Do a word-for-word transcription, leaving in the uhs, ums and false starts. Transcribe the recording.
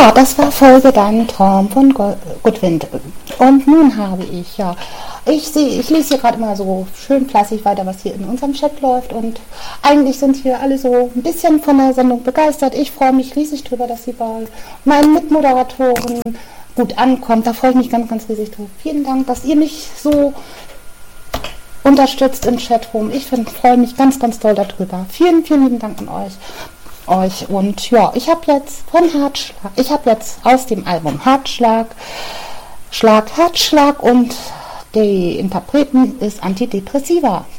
Ja, das war Folge Deinen Traum von Gudwind. Und nun habe ich, ja, ich sehe, ich lese hier gerade immer so schön fleißig weiter, was hier in unserem Chat läuft. Und eigentlich sind hier alle so ein bisschen von der Sendung begeistert. Ich freue mich riesig drüber, dass sie bei meinen Mitmoderatoren gut ankommt. Da freue ich mich ganz, ganz riesig drüber. Vielen Dank, dass ihr mich so unterstützt im Chatroom. Ich freue mich ganz, ganz toll darüber. Vielen, vielen lieben Dank an euch. euch. Und ja, ich habe jetzt von Herzschlag, ich habe jetzt aus dem Album Herzschlag, Schlag, Herzschlag und die Interpreten ist Antidepressiva.